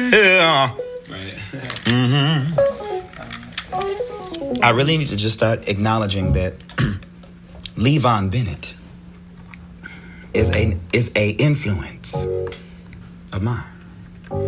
Yeah. Right. I really need to just start acknowledging that Levon Bennett is a influence of mine.